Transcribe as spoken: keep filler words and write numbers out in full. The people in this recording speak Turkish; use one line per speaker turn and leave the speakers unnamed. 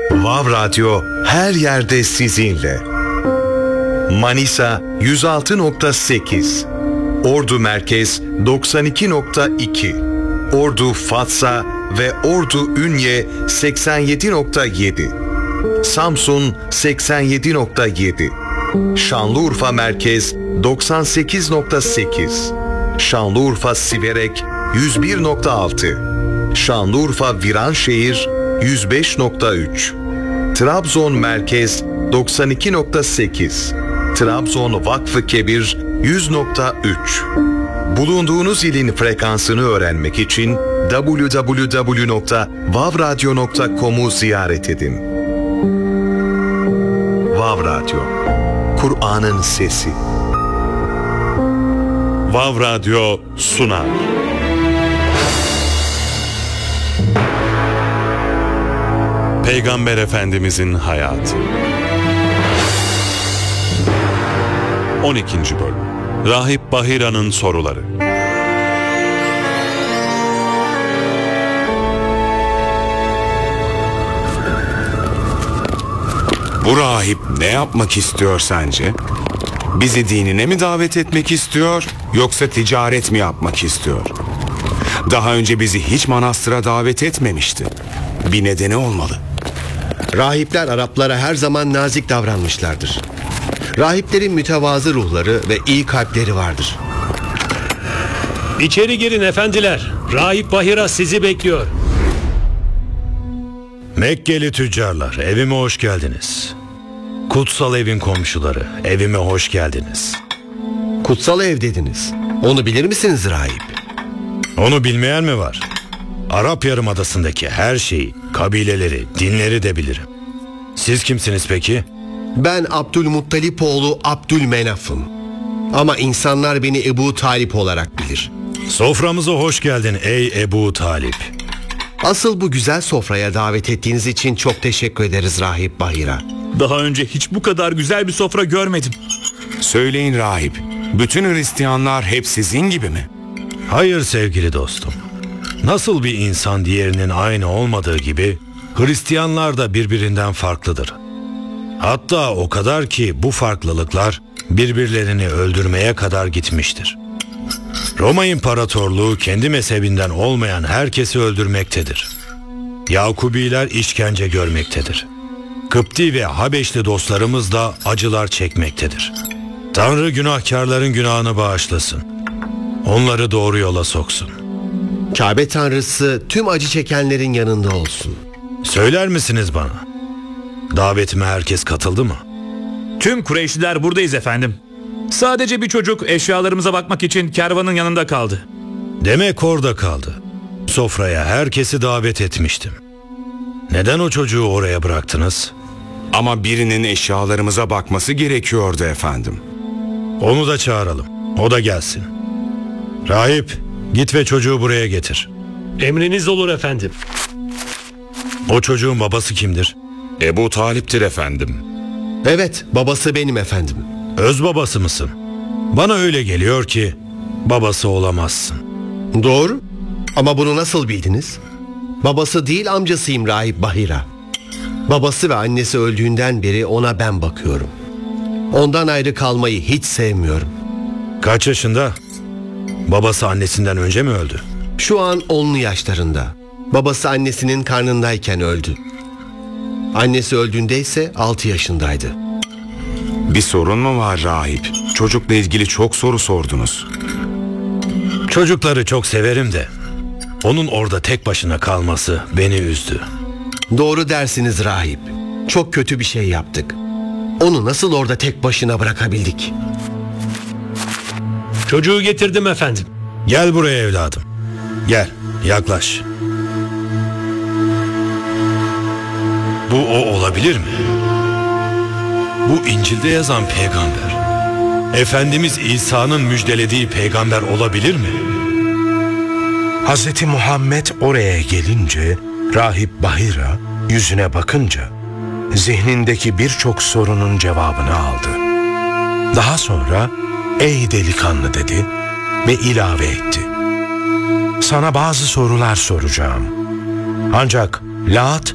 Vav Radyo her yerde sizinle. Manisa yüz altı nokta sekiz, Ordu Merkez doksan iki nokta iki, Ordu Fatsa ve Ordu Ünye seksen yedi nokta yedi, Samsun seksen yedi nokta yedi, Şanlıurfa Merkez doksan sekiz nokta sekiz, Şanlıurfa Siverek yüz bir nokta altı, Şanlıurfa Viranşehir yüz beş nokta üç, Trabzon Merkez doksan iki nokta sekiz, Trabzon Vakfı Kebir yüz nokta üç. Bulunduğunuz ilin frekansını öğrenmek için double-u double-u double-u nokta vav radyo nokta com'u ziyaret edin. Vav Radyo, Kur'an'ın sesi.
Vav Radyo sunar. Peygamber Efendimizin hayatı. on ikinci bölüm. Rahip Bahira'nın soruları.
Bu rahip ne yapmak istiyor sence? Bizi dinine mi davet etmek istiyor, yoksa ticaret mi yapmak istiyor? Daha önce bizi hiç manastıra davet etmemişti. Bir nedeni olmalı.
Rahipler Araplara her zaman nazik davranmışlardır. Rahiplerin mütevazı ruhları ve iyi kalpleri vardır.
İçeri girin efendiler. Rahip Bahira sizi bekliyor.
Mekkeli tüccarlar, evime hoş geldiniz. Kutsal evin komşuları, evime hoş geldiniz.
Kutsal ev dediniz. Onu bilir misiniz rahip?
Onu bilmeyen mi var? Arap Yarımadası'ndaki her şeyi, kabileleri, dinleri de bilirim. Siz kimsiniz peki?
Ben Abdülmuttalip oğlu Abdülmenaf'ım. Ama insanlar beni Ebu Talip olarak bilir.
Soframıza hoş geldin ey Ebu Talip.
Asıl bu güzel sofraya davet ettiğiniz için çok teşekkür ederiz Rahip Bahira.
Daha önce hiç bu kadar güzel bir sofra görmedim.
Söyleyin rahip, bütün Hristiyanlar hep sizin gibi mi?
Hayır sevgili dostum. Nasıl bir insan diğerinin aynı olmadığı gibi, Hristiyanlar da birbirinden farklıdır. Hatta o kadar ki bu farklılıklar birbirlerini öldürmeye kadar gitmiştir. Roma İmparatorluğu kendi mezhebinden olmayan herkesi öldürmektedir. Yakubiler işkence görmektedir. Kıpti ve Habeşli dostlarımız da acılar çekmektedir. Tanrı günahkarların günahını bağışlasın. Onları doğru yola soksun.
Kabe Tanrısı tüm acı çekenlerin yanında olsun.
Söyler misiniz bana? Davetime herkes katıldı mı?
Tüm Kureyşliler buradayız efendim. Sadece bir çocuk eşyalarımıza bakmak için kervanın yanında kaldı.
Demek orada kaldı. Sofraya herkesi davet etmiştim. Neden o çocuğu oraya bıraktınız?
Ama birinin eşyalarımıza bakması gerekiyordu efendim.
Onu da çağıralım. O da gelsin. Rahip, git ve çocuğu buraya getir.
Emriniz olur efendim.
O çocuğun babası kimdir?
Ebu Talip'tir efendim.
Evet, babası benim efendim.
Öz babası mısın? Bana öyle geliyor ki babası olamazsın.
Doğru. Ama bunu nasıl bildiniz? Babası değil amcasıyım Rahip Bahira. Babası ve annesi öldüğünden beri ona ben bakıyorum. Ondan ayrı kalmayı hiç sevmiyorum.
Kaç yaşında? Babası annesinden önce mi öldü?
Şu an onlu yaşlarında. Babası annesinin karnındayken öldü. Annesi öldüğünde ise altı yaşındaydı.
Bir sorun mu var rahip? Çocukla ilgili çok soru sordunuz.
Çocukları çok severim de onun orada tek başına kalması beni üzdü.
Doğru dersiniz rahip. Çok kötü bir şey yaptık. Onu nasıl orada tek başına bırakabildik?
Çocuğu getirdim efendim.
Gel buraya evladım. Gel, yaklaş. Bu o olabilir mi? Bu İncil'de yazan peygamber. Efendimiz İsa'nın müjdelediği peygamber olabilir mi?
Hazreti Muhammed oraya gelince, Rahip Bahira yüzüne bakınca zihnindeki birçok sorunun cevabını aldı. Daha sonra ey delikanlı dedi ve ilave etti. Sana bazı sorular soracağım. Ancak Lat